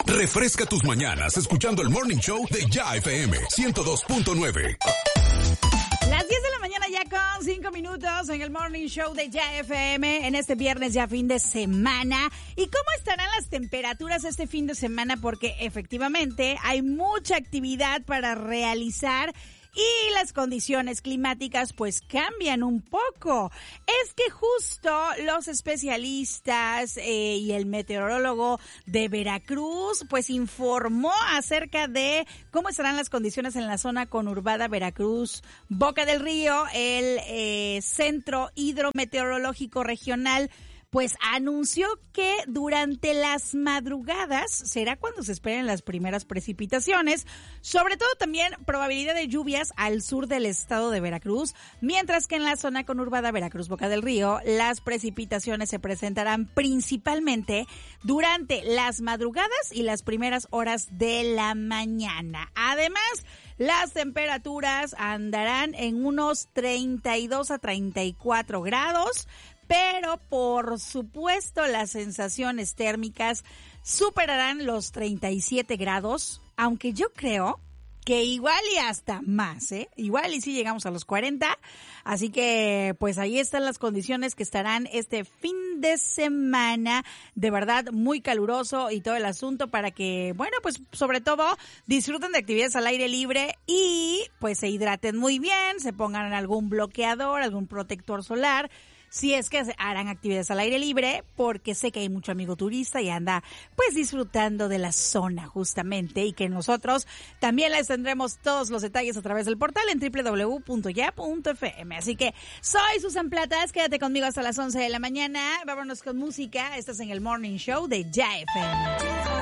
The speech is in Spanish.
Refresca tus mañanas escuchando el Morning Show de Ya FM 102.9. Las 10 de la mañana ya con 5 minutos en el Morning Show de Ya FM en este viernes ya fin de semana. ¿Y cómo estarán las temperaturas este fin de semana? Porque efectivamente hay mucha actividad para realizar y las condiciones climáticas pues cambian un poco. Es que justo los especialistas y el meteorólogo de Veracruz pues informó acerca de cómo estarán las condiciones en la zona conurbada Veracruz, Boca del Río. El Centro Hidrometeorológico Regional pues anunció que durante las madrugadas será cuando se esperen las primeras precipitaciones, sobre todo también probabilidad de lluvias al sur del estado de Veracruz, mientras que en la zona conurbada Veracruz-Boca del Río las precipitaciones se presentarán principalmente durante las madrugadas y las primeras horas de la mañana. Además, las temperaturas andarán en unos 32 a 34 grados, pero por supuesto las sensaciones térmicas superarán los 37 grados, aunque yo creo que igual y hasta más, igual y sí llegamos a los 40, así que pues ahí están las condiciones que estarán este fin de semana, de verdad muy caluroso y todo el asunto para que, bueno, pues sobre todo disfruten de actividades al aire libre y pues se hidraten muy bien, se pongan algún bloqueador, algún protector solar, si es que harán actividades al aire libre, porque sé que hay mucho amigo turista y anda pues disfrutando de la zona justamente, y que nosotros también les tendremos todos los detalles a través del portal en www.ya.fm. Así que soy Susan Platas, quédate conmigo hasta las 11 de la mañana, vámonos con música, estás en el Morning Show de Ya FM.